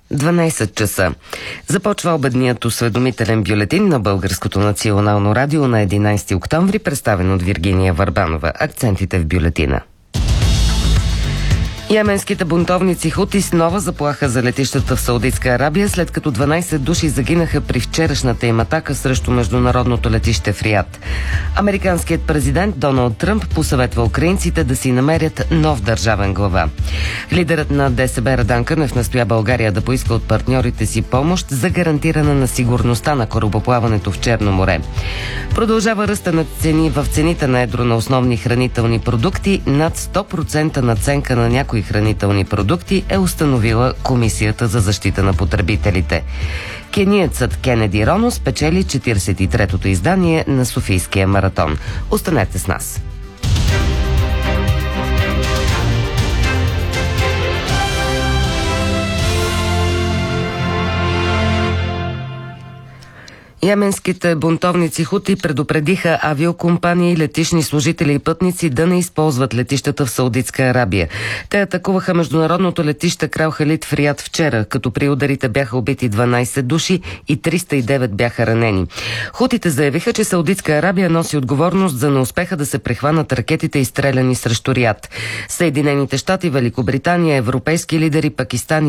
12 часа. Започва обедният осведомителен бюлетин на Българското национално радио на 11 октомври, представен от Виргиния Върбанова. Акцентите в бюлетина. Йеменските бунтовници Хути с нова заплаха за летищата в Саудитска Арабия, след като 12 души загинаха при вчерашната им атака срещу международното летище в Риад. Американският президент Доналд Тръмп посъветва украинците да си намерят нов държавен глава. Лидерът на ДСБ Радан Кънев настоя България да поиска от партньорите си помощ за гарантиране на сигурността на корабоплаването в Черно море. Продължава ръста на цени в цените на едро на основни хранителни продукти. Над 100% надценка на някои хранителни продукти е установила Комисията за защита на потребителите. Кениецът Кенеди Роно спечели 43-то издание на Софийския маратон. Останете с нас. Йеменските бунтовници Хути предупредиха авиокомпании, летищни служители и пътници да не използват летищата в Саудитска Арабия. Те атакуваха международното летище Крал Халид в Риад вчера, като при ударите бяха убити 12 души и 309 бяха ранени. Хутите заявиха, че Саудитска Арабия носи отговорност за неуспеха да се прехванат ракетите, изстреляни срещу Риад. Съединените щати, Великобритания, европейски лидери, Пакистан